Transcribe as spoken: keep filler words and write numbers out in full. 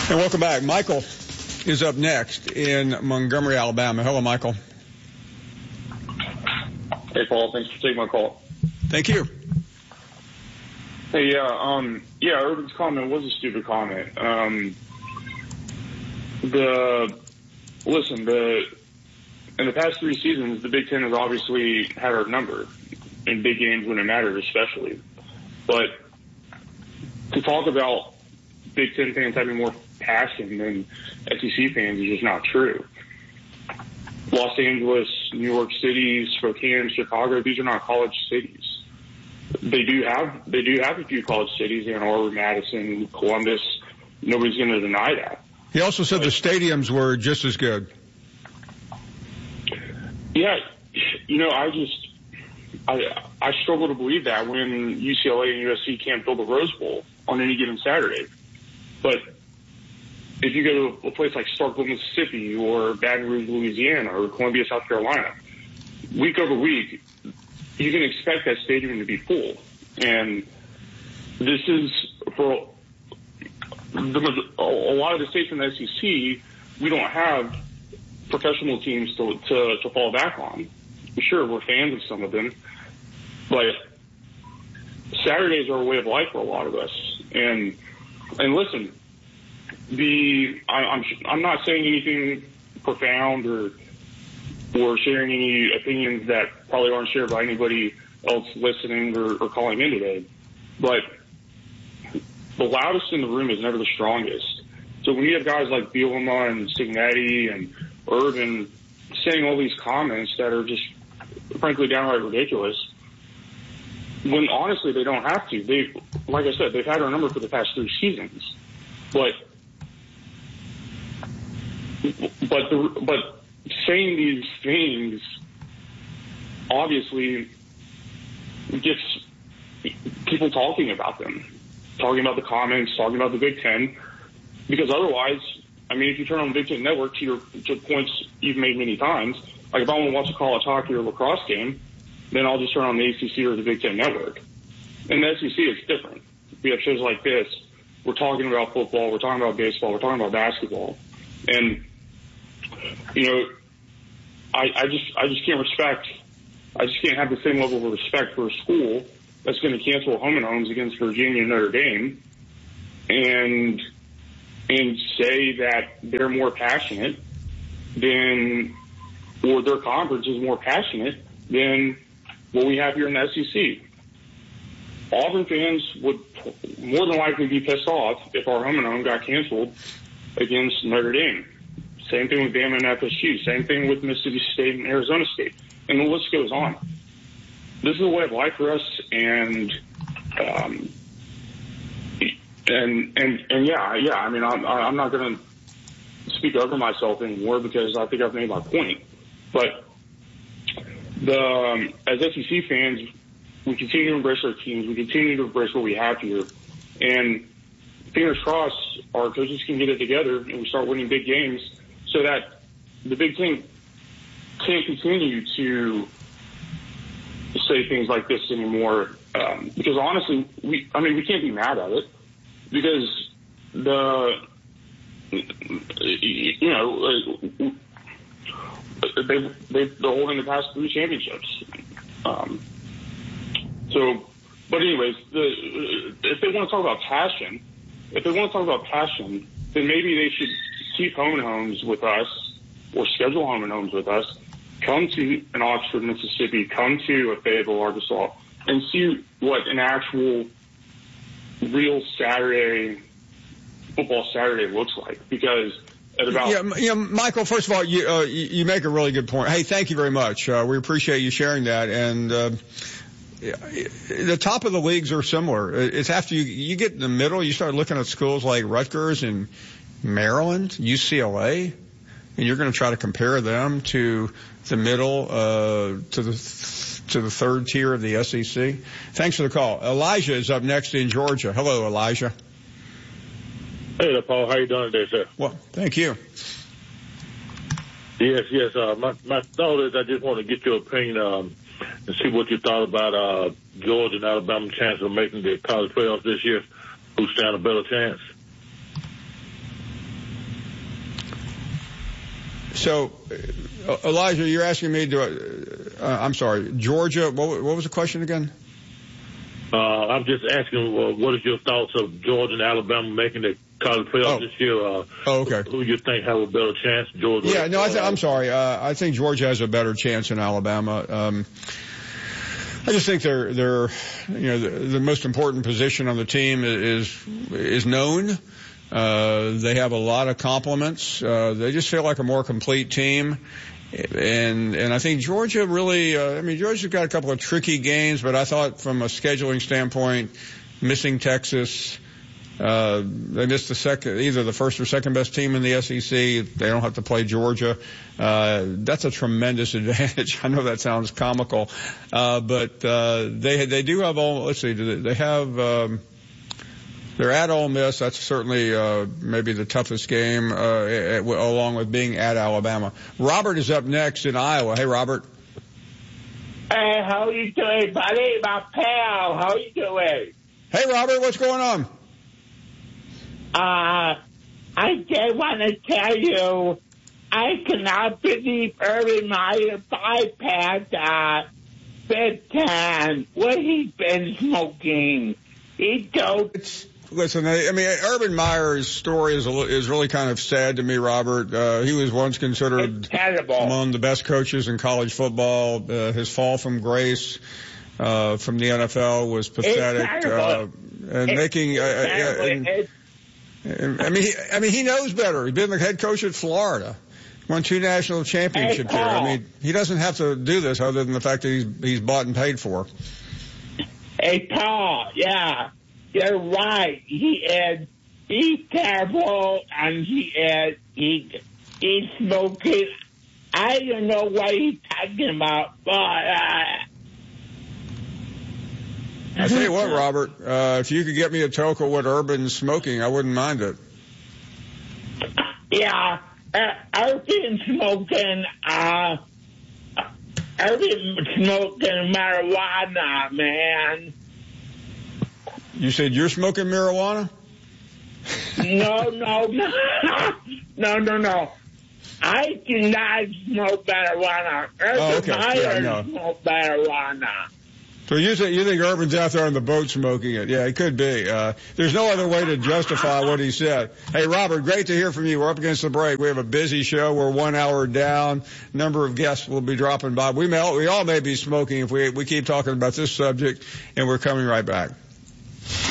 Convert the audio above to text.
And welcome back. Michael is up next in Montgomery, Alabama. Hello, Michael. Hey, Paul. Thanks for taking my call. Thank you. Hey, yeah, um, yeah, Urban's comment was a stupid comment. Um, the, listen, the, in the past three seasons, the Big Ten has obviously had our number in big games when it mattered, especially. But to talk about Big Ten fans having more passion than S E C fans is just not true. Los Angeles, New York City, Spokane, Chicago, these are not college cities. They do have they do have a few college cities, Ann Arbor, Madison, Columbus. Nobody's going to deny that. He also said but, the stadiums were just as good. Yeah, you know, I just I I struggle to believe that when U C L A and U S C can't fill the Rose Bowl on any given Saturday. But if you go to a place like Starkville, Mississippi, or Baton Rouge, Louisiana, or Columbia, South Carolina, week over week, you can expect that stadium to be full. And this is for the, a lot of the states in the S E C, we don't have professional teams to, to, to fall back on. Sure, we're fans of some of them, but Saturdays are a way of life for a lot of us. And, and listen, the, I, I'm, I'm not saying anything profound or, or sharing any opinions that probably aren't shared by anybody else listening or, or calling in today. But the loudest in the room is never the strongest. So when you have guys like Bielema and Signetti and Urban saying all these comments that are just frankly downright ridiculous, when honestly they don't have to. They, like I said, they've had our number for the past three seasons. But, but, the, but saying these things obviously gets people talking about them, talking about the comments, talking about the Big Ten, because otherwise, I mean, if you turn on the Big Ten Network, to your to points you've made many times, like if I want to watch a college hockey or lacrosse game, then I'll just turn on the A C C or the Big Ten Network. In the S E C, it's different. We have shows like this. We're talking about football. We're talking about baseball. We're talking about basketball. And, you know, I, I just I just can't respect, I just can't have the same level of respect for a school that's going to cancel home and homes against Virginia and Notre Dame and and say that they're more passionate than, or their conference is more passionate than what we have here in the S E C. Auburn fans would more than likely be pissed off if our home and home got canceled against Notre Dame. Same thing with Bama and F S U. Same thing with Mississippi State and Arizona State. And the list goes on. This is a way of life for us, and um, and and and yeah, yeah. I mean, I'm I'm not going to speak over myself anymore because I think I've made my point. But the um, as S E C fans, we continue to embrace our teams. We continue to embrace what we have here, and fingers crossed, our coaches can get it together and we start winning big games, so that the Big Ten can't continue to say things like this anymore. Um, because honestly, we, I mean, we can't be mad at it because the, you know, they, they, they're holding the past three championships. Um, so, but anyways, the, if they want to talk about passion, if they want to talk about passion, then maybe they should keep home and homes with us or schedule home and homes with us. Come to an Oxford, Mississippi, come to a Fayetteville, Arkansas, and see what an actual real Saturday, football Saturday looks like. Because at about... Yeah, yeah, Michael, first of all, you, uh, you make a really good point. Hey, thank you very much. Uh, we appreciate you sharing that. And, uh, the top of the leagues are similar. It's after you, you get in the middle, you start looking at schools like Rutgers and Maryland, U C L A, and you're going to try to compare them to the middle, uh, to the, to the third tier of the S E C. Thanks for the call. Elijah is up next in Georgia. Hello, Elijah. Hey there, Paul. How you doing today, sir? Well, thank you. Yes, yes. Uh, my, my thought is I just want to get your opinion, um, and see what you thought about, uh, Georgia and Alabama's chance of making the college playoffs this year. Who stand a better chance? So, uh, Elijah, you're asking me to, uh, I'm sorry, Georgia, what, what was the question again? Uh, I'm just asking, uh, what is your thoughts of Georgia and Alabama making the college playoffs Oh. this year? Uh, Oh, okay. Who you think have a better chance, Georgia? Yeah, no, I th- uh, I'm sorry. Uh, I think Georgia has a better chance than Alabama. Um, I just think they're, they're, you know, the, the most important position on the team is, is known. Uh, they have a lot of compliments. Uh, they just feel like a more complete team. And, and I think Georgia really, uh, I mean, Georgia's got a couple of tricky games, but I thought from a scheduling standpoint, missing Texas, uh, they missed the second, either the first or second best team in the S E C. They don't have to play Georgia. Uh, that's a tremendous advantage. I know that sounds comical. Uh, but, uh, they, they do have all, let's see, they have, um, they're at Ole Miss. That's certainly, uh, maybe the toughest game, uh, at, along with being at Alabama. Robert is up next in Iowa. Hey, Robert. Hey, how you doing, buddy? My pal, how you doing? Hey, Robert, what's going on? Uh, I just want to tell you, I cannot believe Urban Meyer bypassed, uh, Big Ten. What he's been smoking. He told... Listen, I, I mean, Urban Meyer's story is a, is really kind of sad to me, Robert. Uh, he was once considered among the best coaches in college football. Uh, his fall from grace, uh, from the N F L was pathetic. Uh, and it's making, uh, uh, and, and, I mean, he, I mean, he knows better. He's been the head coach at Florida. Won two national championships here. I mean, he doesn't have to do this other than the fact that he's, he's bought and paid for. Hey, Paul, yeah. You're right. He is, he's terrible, and he is, he, he's smoking. I don't know what he's talking about, but, uh... I tell you what, Robert, uh, if you could get me a toke of what Urban's smoking, I wouldn't mind it. Yeah, uh, Urban's smoking, uh, Urban's smoking marijuana, man. You said you're smoking marijuana? No, no, no, no, no, no. I do not smoke marijuana. Urban Oh, okay. Meyer Yeah, no. smoke marijuana. So you think, you think Urban's out there on the boat smoking it? Yeah, it could be. Uh, there's no other way to justify what he said. Hey, Robert, great to hear from you. We're up against the break. We have a busy show. We're one hour down. Number of guests will be dropping by. We may, we all may be smoking if we, we keep talking about this subject, and we're coming right back.